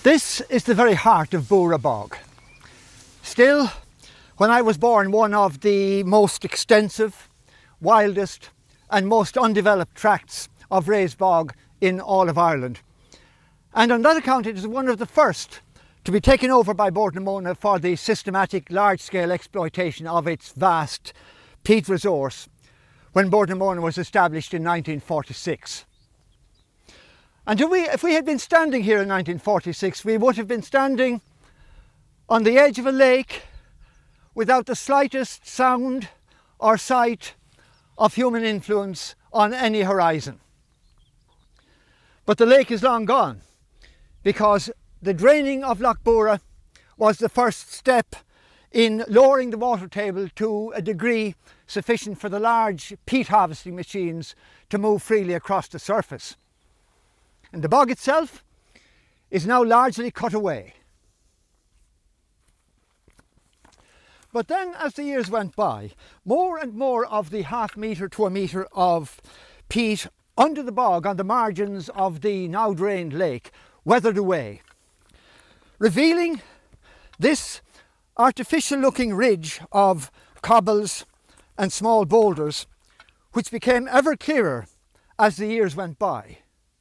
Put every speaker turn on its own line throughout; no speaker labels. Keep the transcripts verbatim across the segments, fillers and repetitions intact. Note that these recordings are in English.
This is the very heart of Bura Bog. Still, when I was born, one of the most extensive, wildest and most undeveloped tracts of raised bog in all of Ireland. And on that account it is one of the first to be taken over by Bord na Móna for the systematic large-scale exploitation of its vast peat resource when Bord na Móna was established in nineteen forty-six. And if we, if we had been standing here in nineteen forty-six, we would have been standing on the edge of a lake without the slightest sound or sight of human influence on any horizon. But the lake is long gone, because the draining of Lough Bura was the first step in lowering the water table to a degree sufficient for the large peat harvesting machines to move freely across the surface. And the bog itself is now largely cut away. But then, as the years went by, more and more of the half metre to a metre of peat under the bog on the margins of the now drained lake weathered away, revealing this artificial looking ridge of cobbles and small boulders, which became ever clearer as the years went by.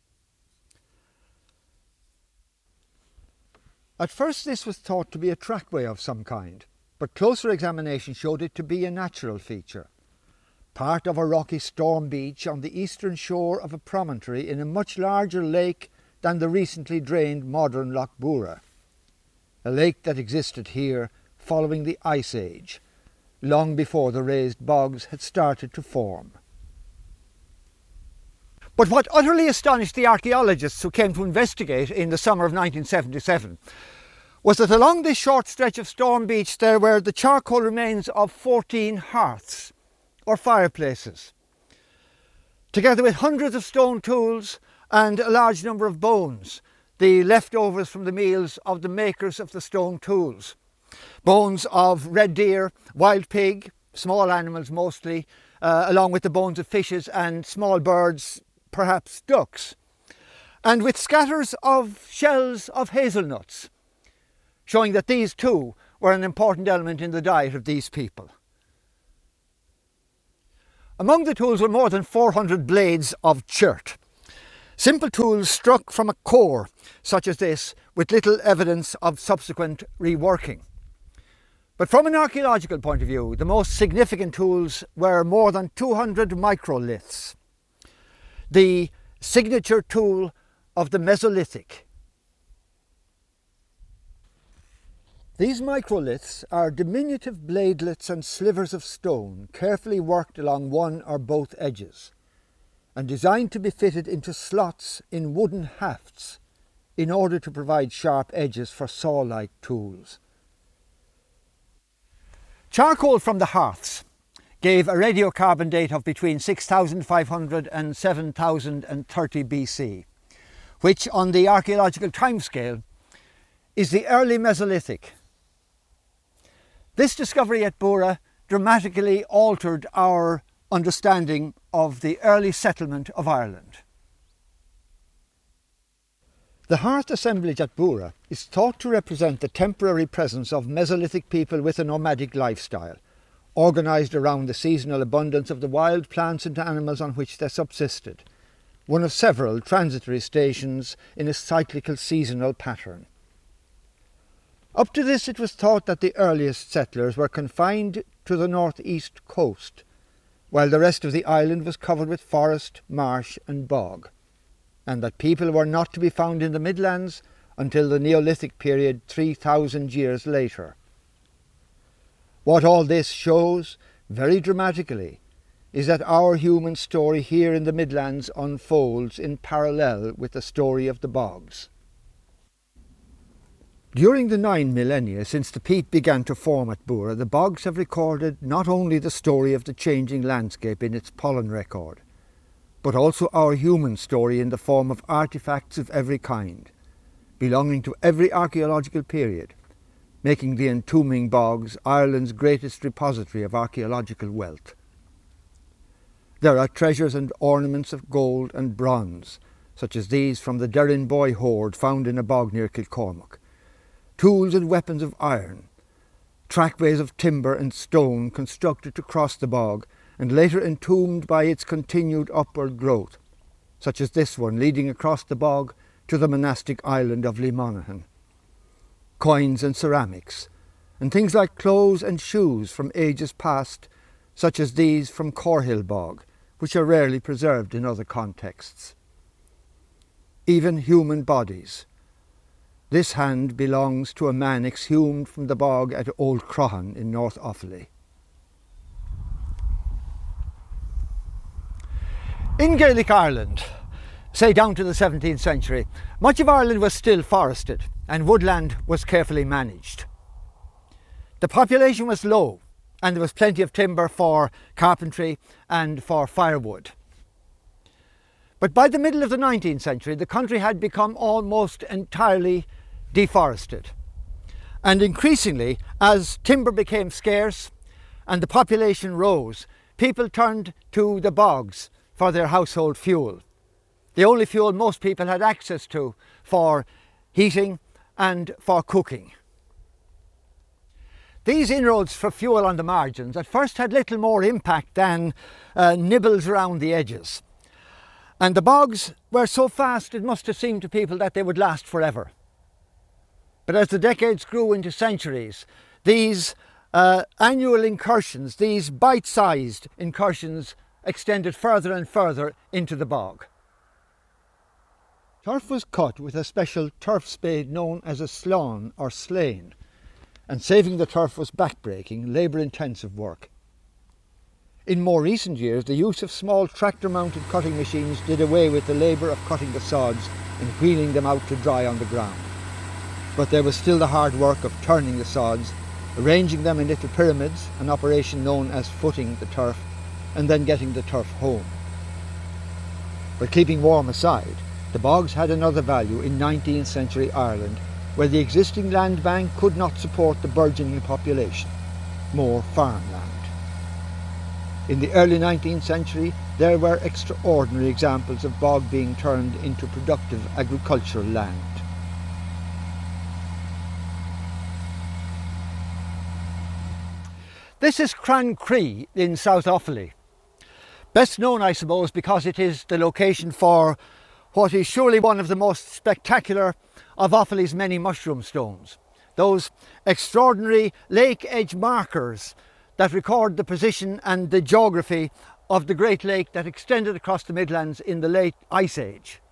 At first this was thought to be a trackway of some kind, but closer examination showed it to be a natural feature, part of a rocky storm beach on the eastern shore of a promontory in a much larger lake than the recently drained modern Lough Bura, a lake that existed here following the Ice Age, long before the raised bogs had started to form. But what utterly astonished the archaeologists who came to investigate in the summer of nineteen seventy-seven was that along this short stretch of Storm Beach there were the charcoal remains of fourteen hearths or fireplaces, together with hundreds of stone tools and a large number of bones, the leftovers from the meals of the makers of the stone tools. Bones of red deer, wild pig, small animals mostly, uh, along with the bones of fishes and small birds, perhaps ducks, and with scatters of shells of hazelnuts, showing that these too were an important element in the diet of these people. Among the tools were more than four hundred blades of chert, simple tools struck from a core such as this with little evidence of subsequent reworking. But from an archaeological point of view, the most significant tools were more than two hundred microliths, the signature tool of the Mesolithic. These microliths are diminutive bladelets and slivers of stone carefully worked along one or both edges and designed to be fitted into slots in wooden hafts in order to provide sharp edges for saw-like tools. Charcoal from the hearths gave a radiocarbon date of between six thousand five hundred and seven thousand thirty B C, which on the archaeological timescale is the early Mesolithic. This discovery at Bura dramatically altered our understanding of the early settlement of Ireland. The hearth assemblage at Bura is thought to represent the temporary presence of Mesolithic people with a nomadic lifestyle, organised around the seasonal abundance of the wild plants and animals on which they subsisted, one of several transitory stations in a cyclical seasonal pattern. Up to this it was thought that the earliest settlers were confined to the northeast coast, while the rest of the island was covered with forest, marsh and bog, and that people were not to be found in the Midlands until the Neolithic period three thousand years later. What all this shows, very dramatically, is that our human story here in the Midlands unfolds in parallel with the story of the bogs. During the nine millennia since the peat began to form at Bura, the bogs have recorded not only the story of the changing landscape in its pollen record, but also our human story in the form of artefacts of every kind, belonging to every archaeological period, making the entombing bogs Ireland's greatest repository of archaeological wealth. There are treasures and ornaments of gold and bronze, such as these from the Derrinboy hoard found in a bog near Kilcormac, tools and weapons of iron, trackways of timber and stone constructed to cross the bog and later entombed by its continued upward growth, such as this one leading across the bog to the monastic island of Lemonaghan, coins and ceramics, and things like clothes and shoes from ages past, such as these from Corhill Bog, which are rarely preserved in other contexts. Even human bodies. This hand belongs to a man exhumed from the bog at Old Croghan in North Offaly. In Gaelic Ireland, say down to the seventeenth century, much of Ireland was still forested and woodland was carefully managed. The population was low and there was plenty of timber for carpentry and for firewood. But by the middle of the nineteenth century, the country had become almost entirely deforested. And increasingly, as timber became scarce and the population rose, people turned to the bogs for their household fuel. The only fuel most people had access to for heating and for cooking. These inroads for fuel on the margins at first had little more impact than uh, nibbles around the edges. And the bogs were so fast it must have seemed to people that they would last forever. But as the decades grew into centuries, these uh, annual incursions, these bite-sized incursions, extended further and further into the bog. Turf was cut with a special turf spade known as a slán or slane, and saving the turf was backbreaking, labour-intensive work. In more recent years, the use of small tractor-mounted cutting machines did away with the labour of cutting the sods and wheeling them out to dry on the ground. But there was still the hard work of turning the sods, arranging them in little pyramids, an operation known as footing the turf, and then getting the turf home. But keeping warm aside, the bogs had another value in nineteenth century Ireland, where the existing land bank could not support the burgeoning population, more farmland. In the early nineteenth century, there were extraordinary examples of bog being turned into productive agricultural land. This is Crancree in South Offaly. Best known, I suppose, because it is the location for what is surely one of the most spectacular of Offaly's many mushroom stones. Those extraordinary lake edge markers that record the position and the geography of the Great Lake that extended across the Midlands in the late Ice Age.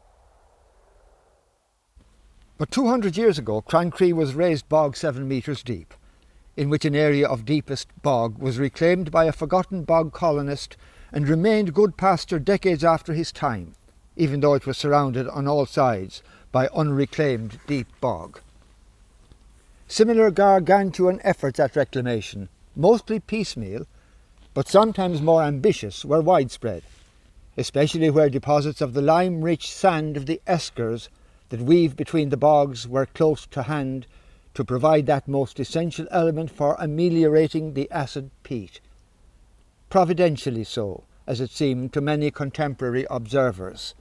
But two hundred years ago, Crancree was raised bog seven metres deep, in which an area of deepest bog was reclaimed by a forgotten bog colonist and remained good pasture decades after his time, even though it was surrounded on all sides by unreclaimed deep bog. Similar gargantuan efforts at reclamation, mostly piecemeal, but sometimes more ambitious, were widespread, especially where deposits of the lime-rich sand of the eskers that weave between the bogs were close to hand to provide that most essential element for ameliorating the acid peat. Providentially so, as it seemed to many contemporary observers.